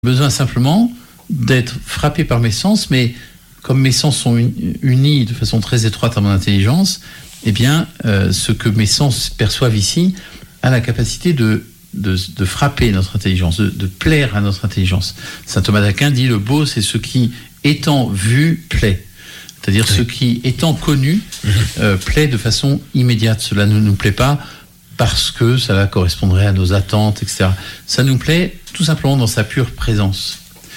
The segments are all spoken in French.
besoin simplement d'être frappé par mes sens, mais comme mes sens sont unis de façon très étroite à mon intelligence, eh bien, ce que mes sens perçoivent ici a la capacité de frapper notre intelligence, de plaire à notre intelligence. Saint Thomas d'Aquin dit: le beau, c'est ce qui, étant vu, plaît. C'est-à-dire ce qui, étant connu, plaît de façon immédiate. Cela ne nous plaît pas parce que cela correspondrait à nos attentes, etc. Ça nous plaît tout simplement dans sa pure présence.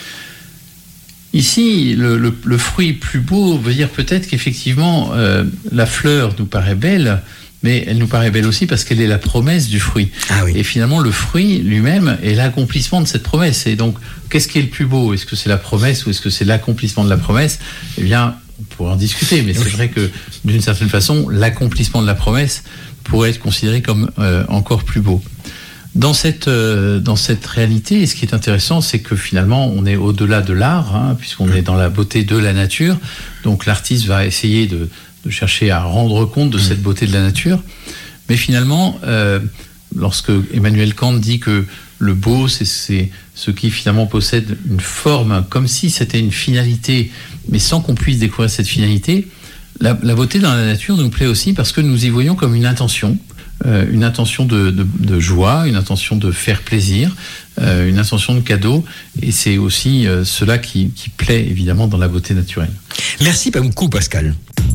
Ici, le fruit plus beau veut dire peut-être qu'effectivement, la fleur nous paraît belle, mais elle nous paraît belle aussi parce qu'elle est la promesse du fruit. Ah oui. Et finalement, le fruit lui-même est l'accomplissement de cette promesse. Et donc, qu'est-ce qui est le plus beau ? Est-ce que c'est la promesse ou est-ce que c'est l'accomplissement de la promesse ? Eh bien, on pourrait en discuter, mais c'est vrai que d'une certaine façon, l'accomplissement de la promesse pourrait être considéré comme encore plus beau. Dans cette réalité, ce qui est intéressant, c'est que finalement, on est au-delà de l'art, puisqu'on est dans la beauté de la nature. Donc l'artiste va essayer de chercher à rendre compte de cette beauté de la nature. Mais finalement, lorsque Emmanuel Kant dit que le beau, c'est ce qui finalement possède une forme, comme si c'était une finalité, mais sans qu'on puisse découvrir cette finalité, la beauté dans la nature nous plaît aussi parce que nous y voyons comme une intention de joie, une intention de faire plaisir, une intention de cadeau, et c'est aussi cela qui plaît évidemment dans la beauté naturelle. Merci beaucoup, Pascal.